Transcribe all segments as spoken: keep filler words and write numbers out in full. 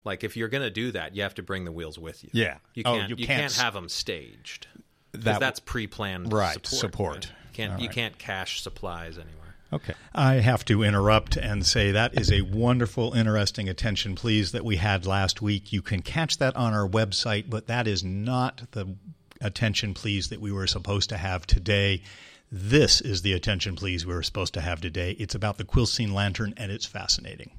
Like, if you're going to do that, you have to bring the wheels with you. Yeah. You Oh, can't, you you can't can't s- have them staged. Because That- that's pre-planned Right, support. support. Right? You, can't, All you right. can't cache supplies anywhere. Okay. I have to interrupt and say that is a wonderful, interesting attention, please, that we had last week. You can catch that on our website, but that is not the attention, please, that we were supposed to have today. This is the attention, please, we were supposed to have today. It's about the Quilcene Lantern, and it's fascinating.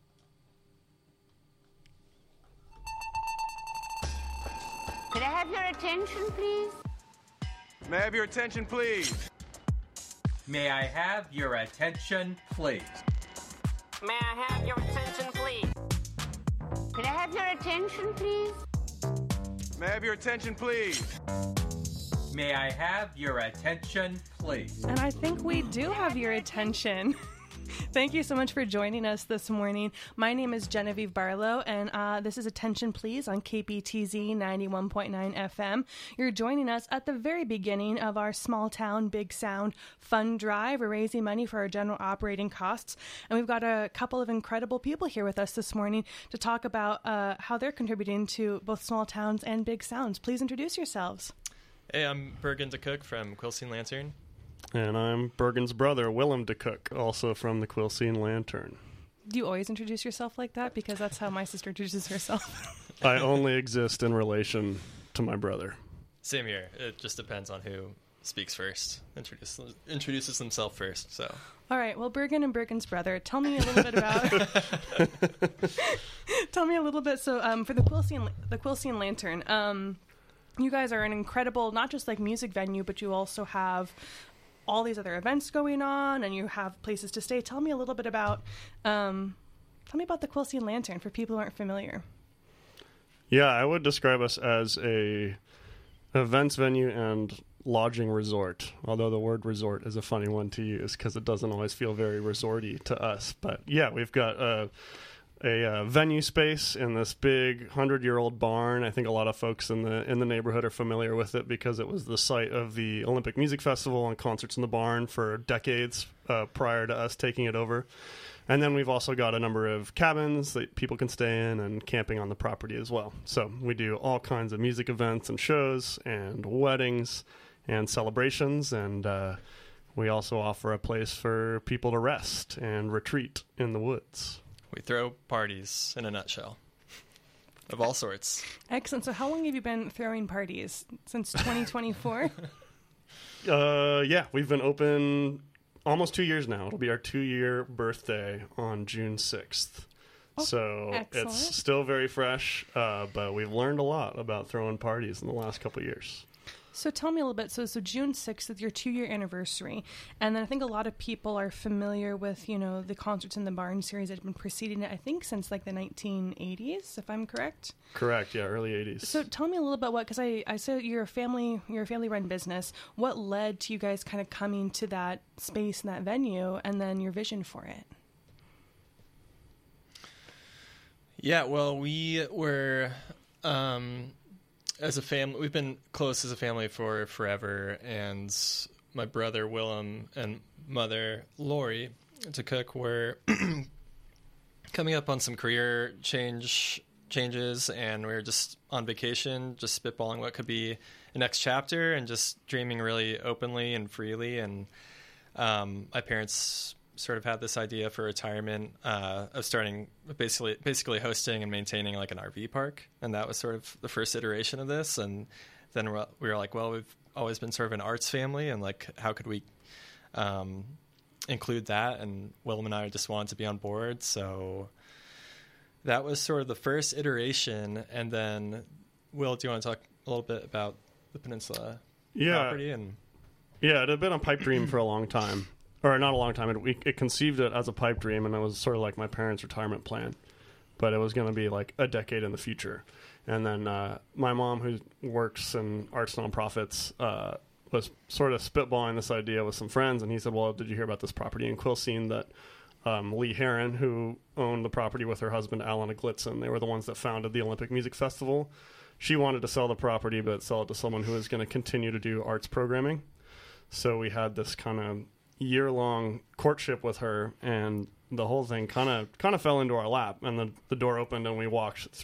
Could I have your attention, please? May I have your attention, please? May I have your attention, please? May I have your attention, please? Could I have your attention, please? May I have your attention, please? May I have your attention, please? And I think we do have your attention. Thank you so much for joining us this morning. My name is Genevieve Barlow, and uh, this is Attention Please on K B T Z ninety-one point nine F M. You're joining us at the very beginning of our Small Town Big Sound Fund Drive. We're raising money for our general operating costs, and we've got a couple of incredible people here with us this morning to talk about uh, how they're contributing to both small towns and big sounds. Please introduce yourselves. Hey, I'm Bergen DeCook from Quilcene Lantern. And I'm Bergen's brother, Willem DeCook, also from the Quilcene Lantern. Do you always introduce yourself like that? Because that's how my sister introduces herself. I only exist in relation to my brother. Same here. It just depends on who speaks first, introduce, introduces himself first. So, all right. Well, Bergen and Bergen's brother, tell me a little bit about. tell me a little bit. So, um, for the Quilcene, the Quilcene Lantern, um, you guys are an incredible, not just like music venue, but you also have all these other events going on, and you have places to stay. Tell me a little bit about, um, tell me about the Quilcene Lantern for people who aren't familiar. Yeah, I would describe us as a events venue and lodging resort, although the word resort is a funny one to use because it doesn't always feel very resorty to us. But yeah, we've got a, a, uh venue space in this big hundred-year-old barn. I think a lot of folks in the in the neighborhood are familiar with it because it was the site of the Olympic Music Festival and concerts in the barn for decades uh, prior to us taking it over. And then we've also got a number of cabins that people can stay in and camping on the property as well. So we do all kinds of music events and shows and weddings and celebrations, and uh, we also offer a place for people to rest and retreat in the woods. we throw parties in a nutshell of all sorts. Excellent. So how long have you been throwing parties? Since twenty twenty-four? uh, yeah, we've been open almost two years now. It'll be our two-year birthday on June sixth. Oh, so excellent. It's still very fresh, uh, but we've learned a lot about throwing parties in the last couple of years. So tell me a little bit. So, so June sixth is your two-year anniversary. And then I think a lot of people are familiar with, you know, the Concerts in the Barn series that have been preceding it, I think, since like the nineteen eighties, if I'm correct. Correct, yeah, early eighties. So tell me a little bit what, because I, I said you're a family, you're a family-run business. What led to you guys kind of coming to that space and that venue, and then your vision for it? Yeah, well, we were, um, as a family, we've been close as a family for forever, and my brother Willem and mother Lori DeCook were coming up on some career change changes, and we were just on vacation, just spitballing what could be the next chapter, and just dreaming really openly and freely. And um, my parents sort of had this idea for retirement uh, of starting basically basically hosting and maintaining like an R V park, and that was sort of the first iteration of this. And then we were like, well, we've always been sort of an arts family, and like, how could we um, include that? And Willem and I just wanted to be on board, so that was sort of the first iteration. And then, Will, do you want to talk a little bit about the Peninsula yeah. property? And yeah, it had been a pipe dream for a long time. Or not a long time. It, we, it conceived it as a pipe dream, and it was sort of like my parents' retirement plan. But it was going to be like a decade in the future. And then uh, my mom, who works in arts nonprofits, uh, was sort of spitballing this idea with some friends. And he said, well, did you hear about this property in Quilcene that um, Lee Heron, who owned the property with her husband, Alan Glitzen, they were the ones that founded the Olympic Music Festival. She wanted to sell the property, but sell it to someone who was going to continue to do arts programming. So we had this kind of year-long courtship with her, and the whole thing kind of kind of fell into our lap, and the the door opened and we walked